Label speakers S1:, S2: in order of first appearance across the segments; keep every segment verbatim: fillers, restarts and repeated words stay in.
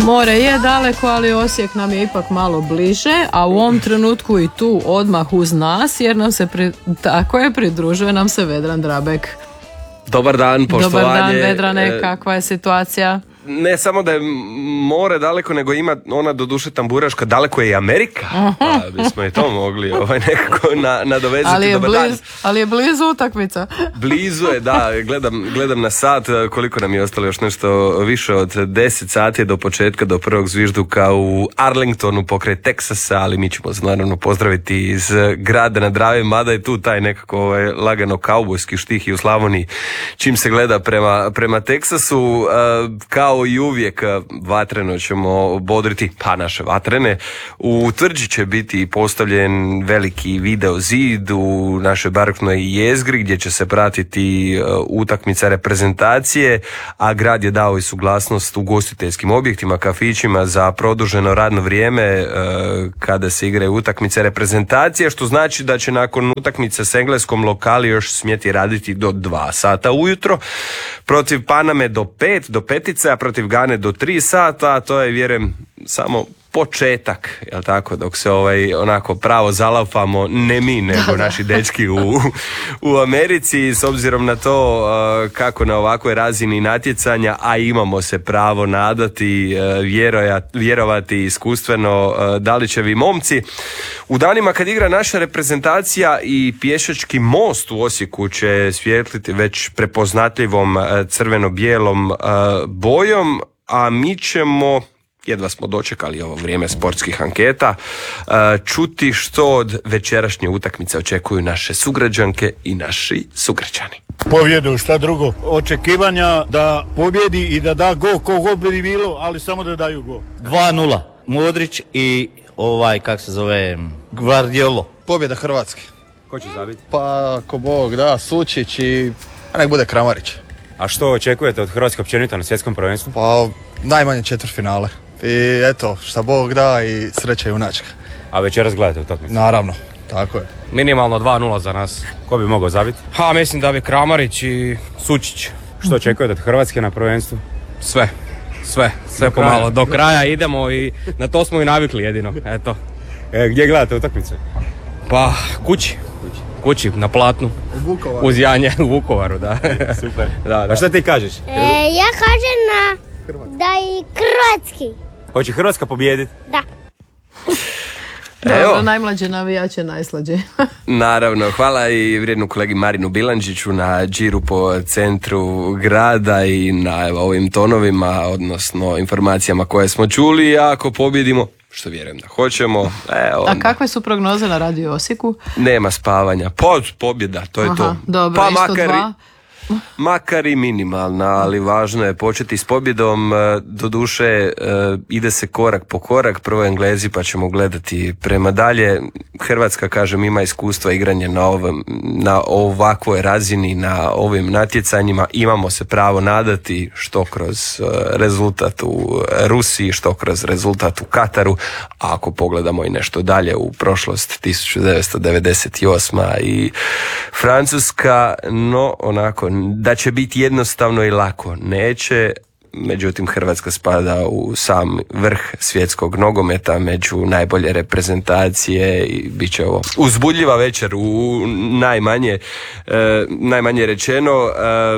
S1: More je daleko, ali Osijek nam je ipak malo bliže, a u ovom trenutku i tu odmah uz nas, jer nam se pri... tako je, pridružuje nam se Vedran Drabek.
S2: Dobar dan, poštovanje.
S1: Dobar dan, Vedrane, kakva je situacija?
S2: Ne samo da je more daleko, nego ima ona doduše tamburaška, daleko je i Amerika. Pa bismo i to mogli ovaj, nekako na, nadovezati.
S1: Ali je,
S2: Dobar
S1: bliz,
S2: dan.
S1: ali je blizu utakmica.
S2: Blizu je, da. Gledam, gledam na sat koliko nam je ostalo, još nešto više od deset sati do početka, do prvog zvižduka u Arlingtonu pokraj Teksasa, ali mi ćemo se naravno pozdraviti iz grada na Dravi, mada je tu taj nekako ovaj, lagano kaubojski štih i u Slavoniji čim se gleda prema, prema Teksasu. Kao i uvijek vatreno ćemo bodriti, pa naše vatrene. U Tvrđi će biti postavljen veliki video zid u našoj baroknoj jezgri gdje će se pratiti utakmica reprezentacije, a grad je dao i suglasnost ugostiteljskim objektima, kafićima za produženo radno vrijeme kada se igraju utakmice reprezentacije, što znači da će nakon utakmice s engleskom lokali još smjeti raditi do dva sata ujutro, protiv Paname do pet, do petice, a protiv Gane do tri sata, to je, vjerujem, samo početak, jel tako, dok se ovaj onako pravo zalapamo, ne mi, nego naši dečki u, u Americi, s obzirom na to uh, kako na ovakvoj razini natjecanja, a imamo se pravo nadati, uh, vjeroja, vjerovati iskustveno uh, Dalićevi momci. U danima kad igra naša reprezentacija i pješački most u Osijeku će svijetliti već prepoznatljivom uh, crveno-bijelom uh, bojom, a mi ćemo, jedva smo dočekali ovo vrijeme sportskih anketa, čuti što od večerašnje utakmice očekuju naše sugrađanke i naši sugrađani.
S3: Pobjedu, šta drugo? Očekivanja da pobjedi i da da go, ko god bi bilo, ali samo da daju go.
S4: dva nula. Modrić i ovaj, kak se zove, Gvardiolo.
S5: Pobjeda Hrvatske.
S2: Ko će zabiti?
S5: Pa, ako Bog da, Sučić i nek bude Kramarić.
S6: A što očekujete od Hrvatske općenito na svjetskom prvenstvu?
S5: Pa, najmanje četvrtfinale. I eto, šta Bog da i sreća junačka.
S6: A večeras gledate utakmicu?
S5: Naravno, tako je.
S7: Minimalno dva nula za nas.
S6: Ko bi mogao zabiti?
S7: Ha, mislim da bi Kramarić i Sučić.
S6: Što očekujete od Hrvatske na prvenstvu?
S7: Sve, sve, sve pomalo. Do kraja idemo i na to smo i navikli jedino, eto.
S6: E, gdje gledate utakmicu?
S7: Pa, kući. Kući, na Platnu.
S5: U Vukovaru.
S7: Uz Janje, u Vukovaru, da.
S6: Super.
S7: Da, da.
S6: A šta ti kažeš?
S8: E, ja kažem na, da i Hrvatski.
S6: Hoće Hrvatska pobijediti?
S8: Da.
S1: Dobro, najmlađe navijače najslađe.
S2: Naravno, hvala i vrijednu kolegi Marinu Bilandžiću na džiru po centru grada i na evo, ovim tonovima, odnosno informacijama koje smo čuli. Ako pobjedimo, što vjerujem da hoćemo. E, onda...
S1: A kakve su prognoze na Radio Osijeku?
S2: Nema spavanja. Pod pobjeda, to je
S1: Aha,
S2: to.
S1: dobro,
S2: pa
S1: isto
S2: makar,
S1: dva.
S2: makar i minimalna, ali važno je početi s pobjedom. Doduše, ide se korak po korak, prvo Englezi pa ćemo gledati prema dalje. Hrvatska, kažem, ima iskustva igranja na, ovom, na ovakvoj razini, na ovim natjecanjima. Imamo se pravo nadati što kroz rezultat u Rusiji, što kroz rezultat u Kataru, a ako pogledamo i nešto dalje u prošlost, tisuću devetsto devedeset osma i Francuska, no onako, da će biti jednostavno i lako, neće. Međutim, Hrvatska spada u sam vrh svjetskog nogometa, među najbolje reprezentacije i bit će ovo uzbudljiva večer u najmanje, e, najmanje rečeno. E,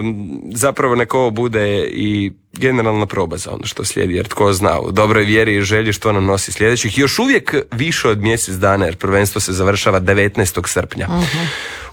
S2: zapravo neko ovo bude i generalna proba za ono što slijedi, jer tko zna, u dobroj vjeri i želji što nam nosi sljedećih. Još uvijek više od mjesec dana, jer prvenstvo se završava devetnaestog srpnja. Uh-huh.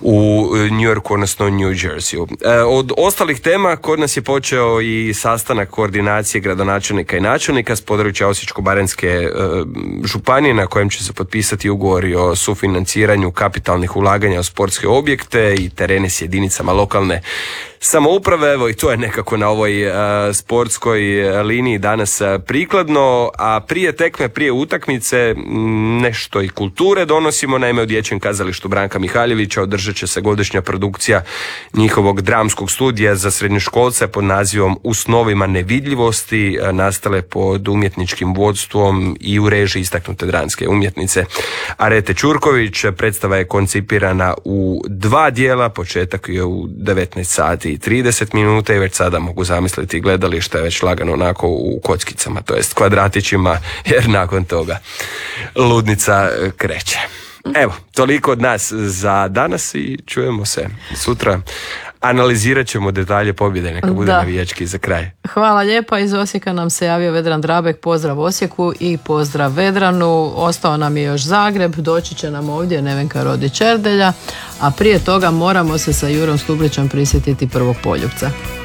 S2: U New Yorku, odnosno New Jerseyu. E, od ostalih tema kod nas je počeo i sastanak koordinacije gradonačelnika i načelnika s područja Osječko-baranjske e, županije, na kojem će se potpisati ugovori o sufinanciranju kapitalnih ulaganja u sportske objekte i terene s jedinicama lokalne samouprave. Evo i to je nekako na ovoj uh, sportskoj liniji danas uh, prikladno, a prije tekme, prije utakmice m, nešto i kulture donosimo. Naime, u Dječjem kazalištu Branka Mihaljevića održat će se godišnja produkcija njihovog dramskog studija za srednjoškolce pod nazivom U snovima nevidljivosti, uh, nastale pod umjetničkim vodstvom i u režiji istaknute dramske umjetnice Arete Ćurković. Predstava je koncipirana u dva dijela, početak je u devetnaest sati sati i trideset minuta i već sada mogu zamisliti gledalište već lagano onako u kockicama, to jest kvadratićima, jer nakon toga ludnica kreće. Evo, toliko od nas za danas i čujemo se sutra. Analizirat ćemo detalje pobjede, neka bude
S1: Da.
S2: navijački za kraj.
S1: Hvala lijepa, iz Osijeka nam se javio Vedran Drabek, pozdrav Osijeku i pozdrav Vedranu, ostao nam je još Zagreb, doći će nam ovdje Nevenka Rodić Erdelja, a prije toga moramo se sa Jurom Stublićem prisjetiti prvog poljupca.